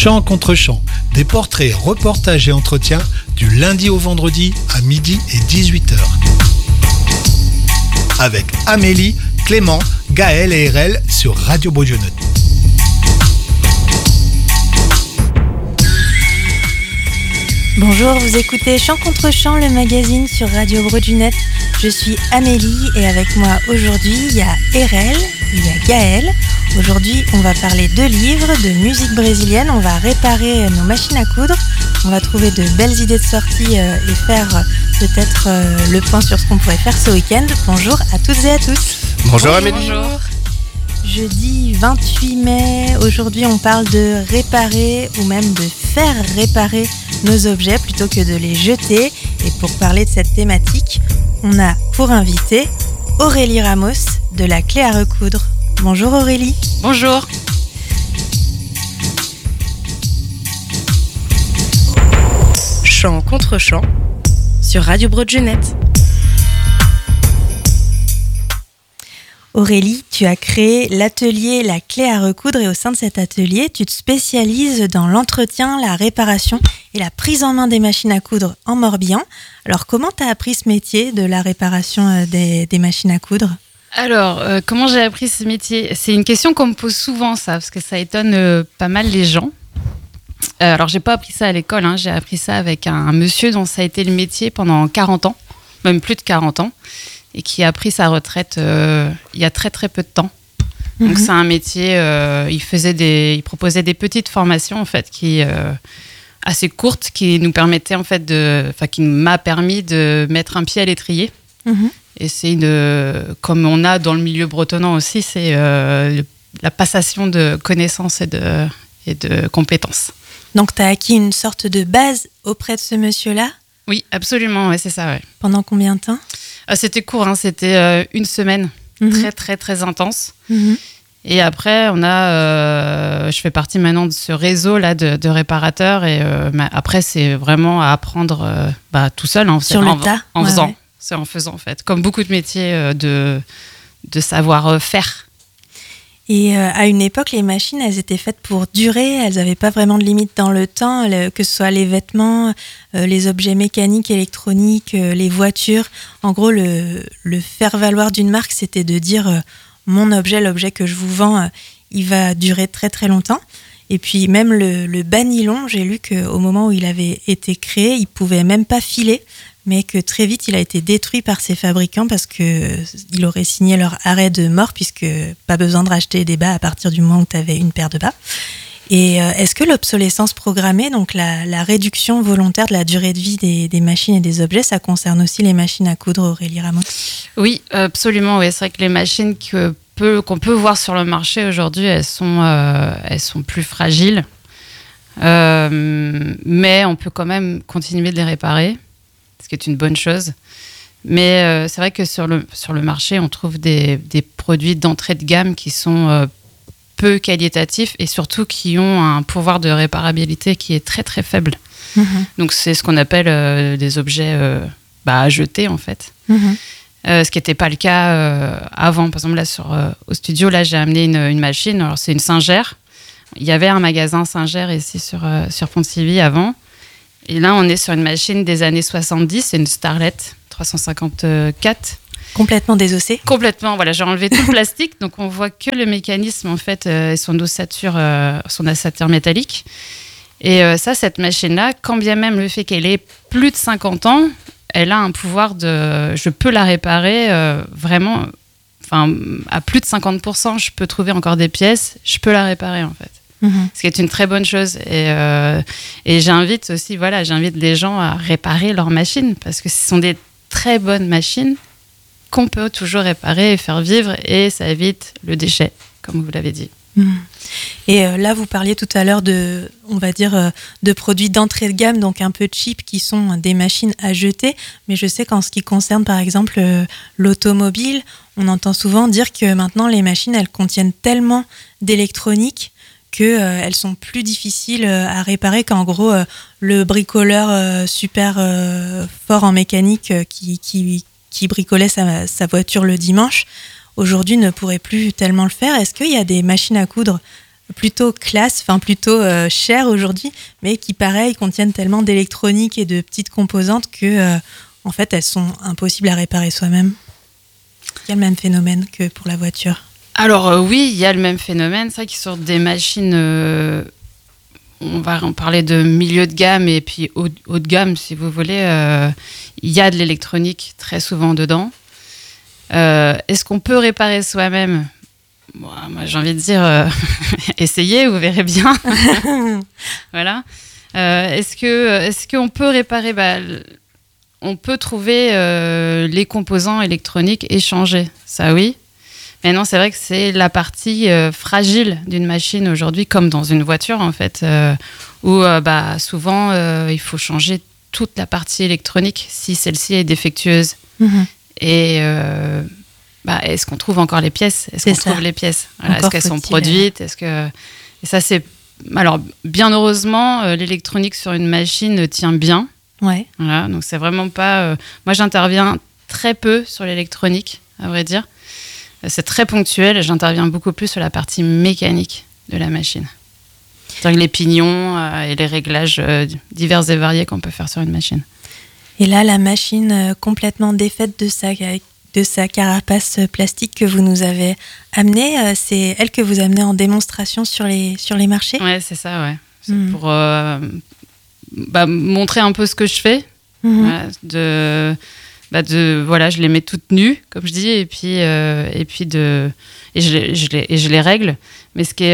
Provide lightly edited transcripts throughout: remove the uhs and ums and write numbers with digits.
Chant contre chant, des portraits, reportages et entretiens du lundi au vendredi à midi et 18h. Avec Amélie, Clément, Gaël et RL sur Radio Brugenet. Bonjour, vous écoutez Chant contre chant, le magazine sur Radio Brugenet. Je suis Amélie et avec moi aujourd'hui, il y a RL, il y a Gaël. Aujourd'hui, on va parler de livres, de musique brésilienne, on va réparer nos machines à coudre, on va trouver de belles idées de sortie et faire peut-être le point sur ce qu'on pourrait faire ce week-end. Bonjour à toutes et à tous. Bonjour Amélie. Bonjour. Jeudi 28 mai, aujourd'hui on parle de réparer ou même de faire réparer nos objets plutôt que de les jeter. Et pour parler de cette thématique, on a pour invité Aurélie Ramos de la Clé à recoudre. Bonjour Aurélie. Bonjour. Chant contre chant sur Radio Brugenet. Aurélie, tu as créé l'atelier La Clé à recoudre et au sein de cet atelier, tu te spécialises dans l'entretien, la réparation et la prise en main des machines à coudre en Morbihan. Alors, comment tu as appris ce métier de la réparation des machines à coudre ? Alors, comment j'ai appris ce métier ? C'est une question qu'on me pose souvent, ça, parce que ça étonne pas mal les gens. Alors, j'ai pas appris ça à l'école, j'ai appris ça avec un monsieur dont ça a été le métier pendant 40 ans, même plus de 40 ans. Et qui a pris sa retraite il y a très très peu de temps. Donc c'est un métier, il proposait des petites formations en fait, assez courtes, qui nous permettaient en fait qui m'a permis de mettre un pied à l'étrier. Et c'est comme on a dans le milieu bretonnant aussi, c'est la passation de connaissances et de compétences. Donc tu as acquis une sorte de base auprès de ce monsieur-là ? Oui, absolument, ouais, c'est ça. Ouais. Pendant combien de temps ? C'était court, c'était une semaine, très très très intense. Et après, je fais partie maintenant de ce réseau là de réparateurs et après c'est vraiment à apprendre tout seul sur le tas, en faisant. Ouais. C'est en faisant en fait, comme beaucoup de métiers de savoir-faire. Et à une époque, les machines, elles étaient faites pour durer, elles n'avaient pas vraiment de limite dans le temps, que ce soit les vêtements, les objets mécaniques, électroniques, les voitures. En gros, le faire-valoir d'une marque, c'était de dire mon objet, l'objet que je vous vends, il va durer très très longtemps. Et puis même le bas nylon, j'ai lu qu'au moment où il avait été créé, il ne pouvait même pas filer, mais que très vite, il a été détruit par ses fabricants parce qu'il aurait signé leur arrêt de mort, puisque pas besoin de racheter des bas à partir du moment où tu avais une paire de bas. Et est-ce que l'obsolescence programmée, donc la réduction volontaire de la durée de vie des machines et des objets, ça concerne aussi les machines à coudre, Aurélie Ramos ? Oui, absolument. Oui. C'est vrai que les machines qu'on peut voir sur le marché aujourd'hui, elles sont plus fragiles. Mais on peut quand même continuer de les réparer, ce qui est une bonne chose. Mais c'est vrai que sur le marché, on trouve des produits d'entrée de gamme qui sont peu qualitatifs et surtout qui ont un pouvoir de réparabilité qui est très très faible. Donc c'est ce qu'on appelle des objets à jeter en fait. Ce qui n'était pas le cas avant. Par exemple, là au studio, là, j'ai amené une machine. Alors c'est une Singer. Il y avait un magasin Singer ici sur Pontivy avant. Et là, on est sur une machine des années 70, c'est une Starlet 354. Complètement désossée. Complètement, voilà, j'ai enlevé tout le plastique, donc on voit que le mécanisme, en fait, et son ossature métallique. Et cette machine-là, quand bien même le fait qu'elle ait plus de 50 ans, elle a un pouvoir je peux la réparer vraiment, à plus de 50%, je peux trouver encore des pièces, je peux la réparer, en fait. Ce qui est une très bonne chose. Et j'invite les gens à réparer leurs machines parce que ce sont des très bonnes machines qu'on peut toujours réparer et faire vivre et ça évite le déchet, comme vous l'avez dit. Et là, vous parliez tout à l'heure de produits d'entrée de gamme, donc un peu cheap, qui sont des machines à jeter. Mais je sais qu'en ce qui concerne, par exemple, l'automobile, on entend souvent dire que maintenant, les machines, elles contiennent tellement d'électronique qu'elles sont plus difficiles à réparer, qu'en gros, le bricoleur super fort en mécanique qui bricolait sa voiture le dimanche, aujourd'hui ne pourrait plus tellement le faire. Est-ce qu'il y a des machines à coudre plutôt classe, enfin plutôt chères aujourd'hui, mais qui pareil contiennent tellement d'électronique et de petites composantes que en fait elles sont impossibles à réparer soi-même. Il y a le même phénomène que pour la voiture. Alors oui, il y a le même phénomène, c'est vrai qu'ils sortent des machines, on va en parler de milieu de gamme et puis haut de gamme si vous voulez, il y a de l'électronique très souvent dedans. Est-ce qu'on peut réparer soi-même ? Moi j'ai envie de dire, essayez, vous verrez bien. Voilà. Est-ce qu'on peut réparer ? On peut trouver les composants électroniques et changer, ça oui. Mais non, c'est vrai que c'est la partie fragile d'une machine aujourd'hui, comme dans une voiture en fait, où souvent il faut changer toute la partie électronique si celle-ci est défectueuse. Mmh. Et est-ce qu'on trouve encore les pièces ? Trouve les pièces ? Voilà, est-ce qu'elles sont produites ? Et ça c'est... Alors bien heureusement, l'électronique sur une machine tient bien. Ouais. Voilà, donc c'est vraiment pas... Moi j'interviens très peu sur l'électronique, à vrai dire. C'est très ponctuel et j'interviens beaucoup plus sur la partie mécanique de la machine. C'est-à-dire les pignons et les réglages divers et variés qu'on peut faire sur une machine. Et là, la machine complètement défaite de sa carapace plastique que vous nous avez amenée, c'est elle que vous amenez en démonstration sur les marchés ? Ouais, c'est ça, ouais. C'est pour montrer un peu ce que je fais, voilà, je les mets toutes nues, comme je dis, et je les règle. Mais ce qui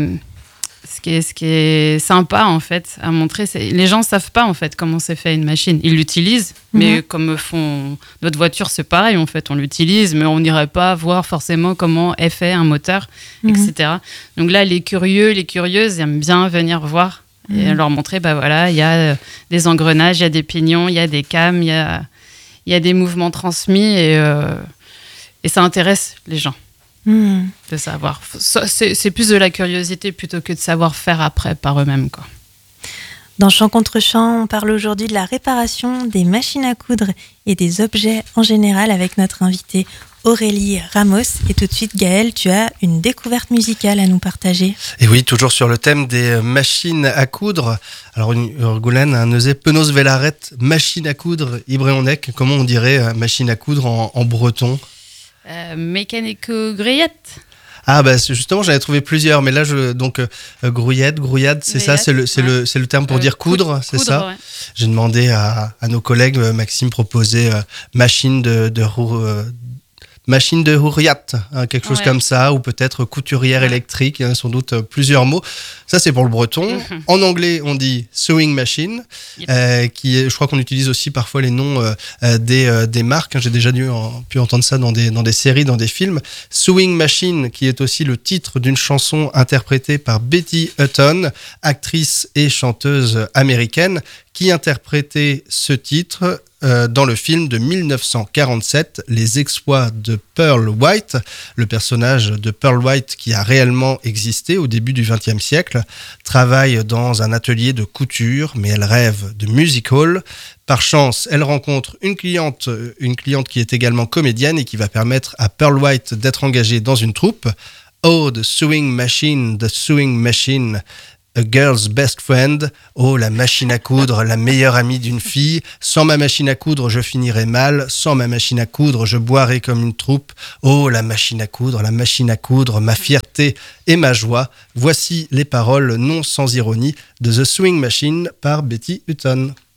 est sympa en fait à montrer, c'est les gens savent pas en fait comment c'est fait une machine. Ils l'utilisent, mais comme font notre voiture, c'est pareil en fait. On l'utilise, mais on n'irait pas voir forcément comment est fait un moteur, etc. Donc là, les curieux, les curieuses aiment bien venir voir et leur montrer, voilà, il y a des engrenages, il y a des pignons, il y a des cames, il y a des mouvements transmis et ça intéresse les gens de savoir. C'est plus de la curiosité plutôt que de savoir faire après par eux-mêmes, quoi. Dans Chant contre Chant, on parle aujourd'hui de la réparation des machines à coudre et des objets en général avec notre invitée Aurélie Ramos. Et tout de suite, Gaël, tu as une découverte musicale à nous partager. Et oui, toujours sur le thème des machines à coudre. Alors, Urgulen a neusé penos velaret, machine à coudre, ibréonec. Comment on dirait machine à coudre en breton ? Mécanico-grouillette. Ah justement j'en ai trouvé plusieurs, mais là grouillade, c'est ça, c'est le terme pour dire coudre, c'est ça. Ouais. J'ai demandé à nos collègues, Maxime proposait machine de houriat, quelque chose comme ça, ou peut-être couturière électrique, sans doute plusieurs mots. Ça, c'est pour le breton. En anglais, on dit sewing machine, je crois qu'on utilise aussi parfois les noms des marques. J'ai déjà pu entendre ça dans des séries, dans des films. Sewing machine, qui est aussi le titre d'une chanson interprétée par Betty Hutton, actrice et chanteuse américaine, qui interprétait ce titre dans le film de 1947, Les exploits de Pearl White. Le personnage de Pearl White, qui a réellement existé au début du XXe siècle, travaille dans un atelier de couture, mais elle rêve de music-hall. Par chance, elle rencontre une cliente qui est également comédienne et qui va permettre à Pearl White d'être engagée dans une troupe. Oh, the sewing machine, a girl's best friend. Oh, la machine à coudre, la meilleure amie d'une fille. Sans ma machine à coudre, je finirai mal. Sans ma machine à coudre, je boirai comme une troupe. Oh, la machine à coudre, ma fierté et ma joie. Voici les paroles non sans ironie de The Sewing Machine par Betty Hutton.